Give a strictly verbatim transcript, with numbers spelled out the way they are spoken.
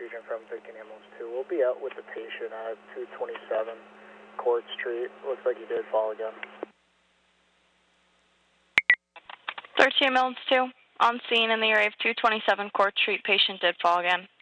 transfusion from thirteen ambulance two. We'll be out with the patient at two twenty-seven Court Street. Looks like he did fall again. thirteen ambulance two, on scene in the area of two twenty-seven Court Street. Patient did fall again.